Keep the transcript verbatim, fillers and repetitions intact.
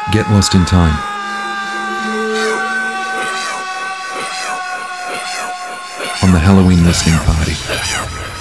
Get Lost in Time. On the Halloween listening party.